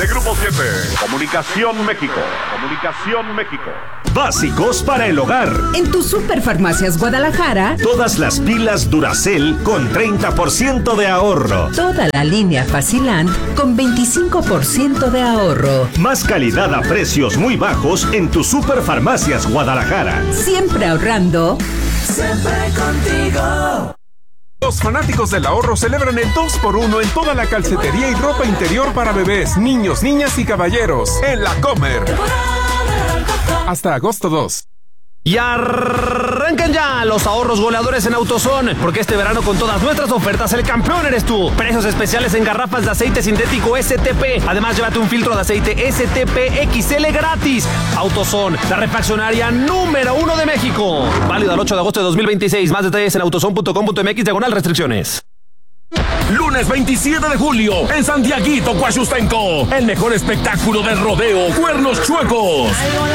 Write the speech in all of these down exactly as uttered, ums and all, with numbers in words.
de Grupo siete. Comunicación México. Comunicación México. Básicos para el hogar. En tu Superfarmacias Guadalajara, todas las pilas Duracell con treinta por ciento de ahorro. Toda la línea Faciland con veinticinco por ciento de ahorro. Más calidad a precios muy bajos en tu Superfarmacias Guadalajara. Siempre ahorrando. Siempre contigo. Los fanáticos del ahorro celebran el dos por uno en toda la calcetería y ropa interior para bebés, niños, niñas y caballeros en La Comer. Hasta agosto dos. Y arrancan ya los ahorros goleadores en AutoZone, porque este verano con todas nuestras ofertas el campeón eres tú. Precios especiales en garrafas de aceite sintético S T P. Además, llévate un filtro de aceite S T P X L gratis. AutoZone, la refaccionaria número uno de México. Válido al ocho de agosto de dos mil veintiséis. Más detalles en autozone punto com punto m x diagonal restricciones. Lunes veintisiete de julio, en Santiaguito, Coahustenco, el mejor espectáculo del rodeo, Cuernos Chuecos.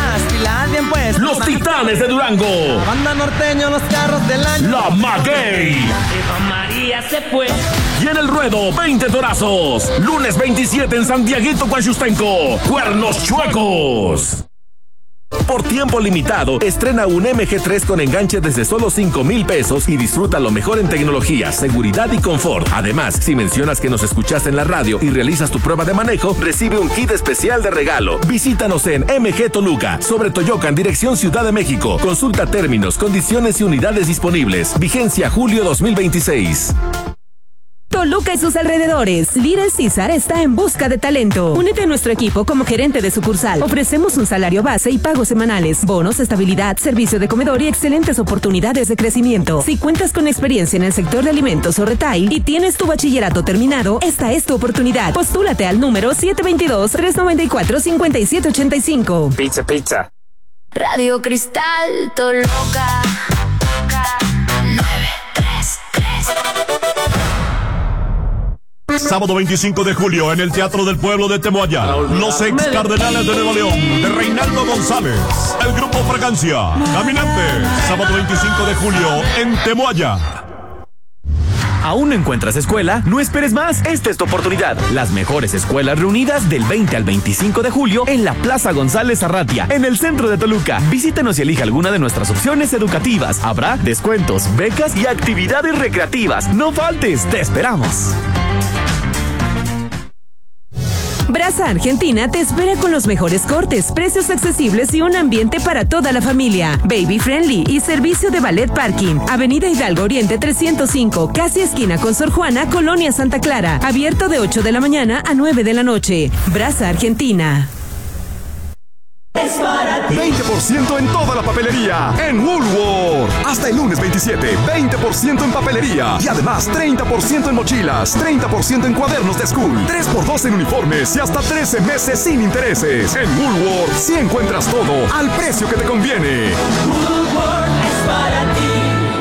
Los Titanes de Durango. Banda norteño, los carros del año. La Maguey. María se fue. Y en el ruedo, veinte torazos. Lunes veintisiete en Santiaguito, Coahustenco, Cuernos Chuecos. Por tiempo limitado, estrena un M G tres con enganche desde solo cinco mil pesos y disfruta lo mejor en tecnología, seguridad y confort. Además, si mencionas que nos escuchaste en la radio y realizas tu prueba de manejo, recibe un kit especial de regalo. Visítanos en M G Toluca, sobre Toyocan, dirección Ciudad de México. Consulta términos, condiciones y unidades disponibles. Vigencia julio dos mil veintiséis. Toluca y sus alrededores. Little César está en busca de talento. Únete a nuestro equipo como gerente de sucursal. Ofrecemos un salario base y pagos semanales, bonos, estabilidad, servicio de comedor y excelentes oportunidades de crecimiento. Si cuentas con experiencia en el sector de alimentos o retail y tienes tu bachillerato terminado, esta es tu oportunidad. Postúlate al número siete dos dos, tres nueve cuatro, cinco siete ocho cinco. Pizza, pizza. Radio Cristal Toluca nueve tres tres. Sábado veinticinco de julio en el Teatro del Pueblo de Temoaya. Los ex Cardenales de Nuevo León, de Reinaldo González. El Grupo Fragancia, Caminante. Sábado veinticinco de julio en Temoaya. ¿Aún no encuentras escuela? No esperes más, esta es tu oportunidad. Las mejores escuelas reunidas del veinte al veinticinco de julio en la Plaza González Arratia, en el centro de Toluca. Visítanos y elija alguna de nuestras opciones educativas. Habrá descuentos, becas y actividades recreativas. No faltes, te esperamos. Brasa Argentina te espera con los mejores cortes, precios accesibles y un ambiente para toda la familia. Baby friendly y servicio de ballet parking. Avenida Hidalgo Oriente trescientos cinco, casi esquina con Sor Juana, Colonia Santa Clara. Abierto de ocho de la mañana a nueve de la noche. Brasa Argentina. Es para ti. veinte por ciento en toda la papelería en Woolworth. Hasta el lunes veintisiete, veinte por ciento en papelería. Y además treinta por ciento en mochilas, treinta por ciento en cuadernos de school, tres por dos en uniformes y hasta trece meses sin intereses. En Woolworth sí encuentras todo al precio que te conviene. Woolworth es para ti.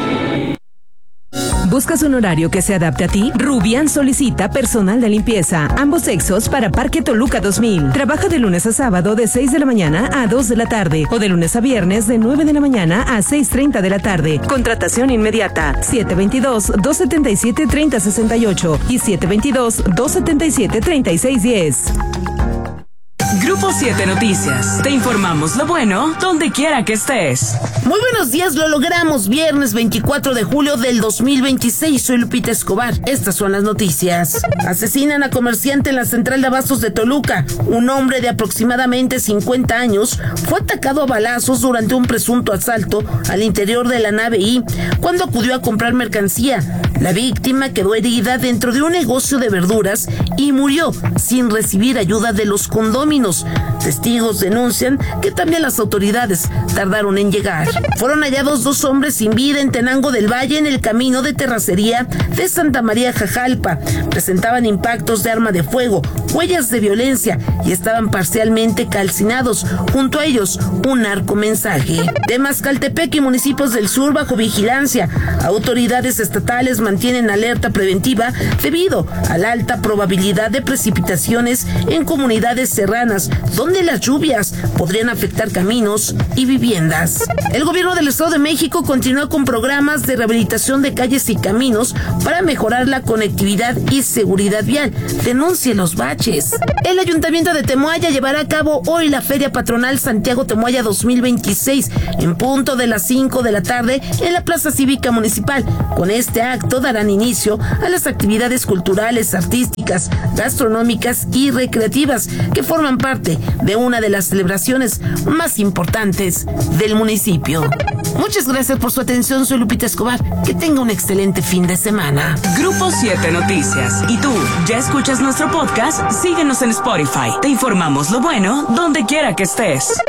¿Buscas un horario que se adapte a ti? Rubian solicita personal de limpieza, ambos sexos para Parque Toluca dos mil. Trabaja de lunes a sábado de seis de la mañana a dos de la tarde o de lunes a viernes de nueve de la mañana a seis treinta de la tarde. Contratación inmediata. siete dos dos, dos siete siete, tres cero seis ocho y siete dos dos, dos siete siete, tres seis uno cero. Grupo siete Noticias. Te informamos lo bueno donde quiera que estés. Muy buenos días, lo logramos. Viernes veinticuatro de julio del dos mil veintiséis. Soy Lupita Escobar. Estas son las noticias. Asesinan a comerciante en la central de abastos de Toluca. Un hombre de aproximadamente cincuenta años fue atacado a balazos durante un presunto asalto al interior de la nave I cuando acudió a comprar mercancía. La víctima quedó herida dentro de un negocio de verduras y murió sin recibir ayuda de los condóminos. Testigos denuncian que también las autoridades tardaron en llegar. Fueron hallados dos hombres sin vida en Tenango del Valle en el camino de terracería de Santa María Jajalpa. Presentaban impactos de arma de fuego, huellas de violencia y estaban parcialmente calcinados. Junto a ellos, un narcomensaje. De Mascaltepec y municipios del sur bajo vigilancia. Autoridades estatales mantienen alerta preventiva debido a la alta probabilidad de precipitaciones en comunidades serranas, donde las lluvias podrían afectar caminos y viviendas. El gobierno del Estado de México continúa con programas de rehabilitación de calles y caminos para mejorar la conectividad y seguridad vial. Denuncie los baches. mariachis. El Ayuntamiento de Temoaya llevará a cabo hoy la Feria Patronal Santiago Temoaya dos mil veintiséis en punto de las cinco de la tarde en la Plaza Cívica Municipal. Con este acto darán inicio a las actividades culturales, artísticas, gastronómicas y recreativas que forman parte de una de las celebraciones más importantes del municipio. Muchas gracias por su atención, soy Lupita Escobar. Que tenga un excelente fin de semana. Grupo siete Noticias. ¿Y tú, ya escuchas nuestro podcast? Síguenos en Spotify. Te informamos lo bueno donde quiera que estés.